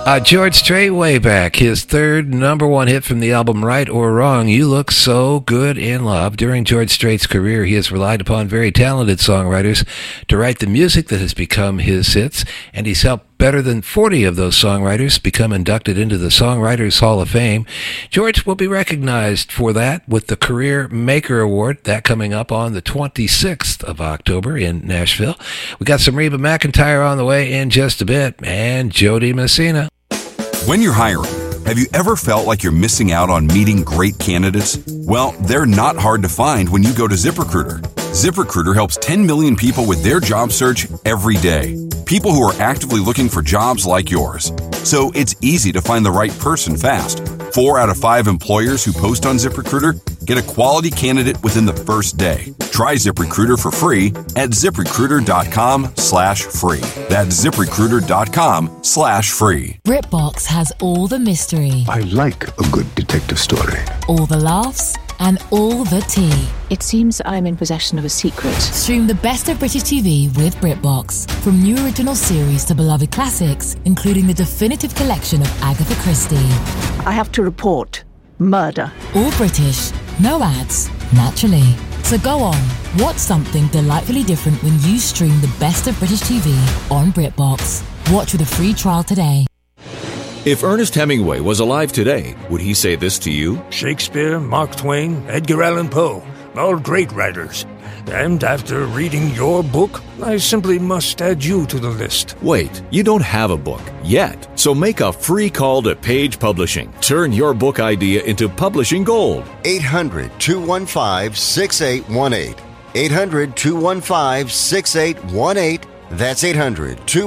George Strait, way back, his third number one hit from the album Right or Wrong, You Look So Good in Love. During George Strait's career, he has relied upon very talented songwriters to write the music that has become his hits, and he's helped better than 40 of those songwriters become inducted into the Songwriters Hall of Fame. George will be recognized for that with the Career Maker Award, that coming up on the 26th of October in Nashville. We got some Reba McEntire on the way in just a bit, and Jody Messina. When you're hiring, have you ever felt like you're missing out on meeting great candidates? Well, they're not hard to find when you go to ZipRecruiter. ZipRecruiter helps 10 million people with their job search every day. People who are actively looking for jobs like yours. So it's easy to find the right person fast. 4 out of 5 employers who post on ZipRecruiter get a quality candidate within the first day. Try ZipRecruiter for free at ZipRecruiter.com/free. That's ZipRecruiter.com/free. BritBox has all the mystery. I like a good detective story. All the laughs and all the tea. It seems I'm in possession of a secret. Stream the best of British TV with BritBox. From new original series to beloved classics, including the definitive collection of Agatha Christie. I have to report murder. All British, no ads, naturally. So go on, watch something delightfully different when you stream the best of British TV on BritBox. Watch with a free trial today. If Ernest Hemingway was alive today, would he say this to you? Shakespeare, Mark Twain, Edgar Allan Poe, all great writers. And after reading your book, I simply must add you to the list. Wait, you don't have a book yet. So make a free call to Page Publishing. Turn your book idea into publishing gold. 800-215-6818. 800-215-6818. That's 800-215-6818.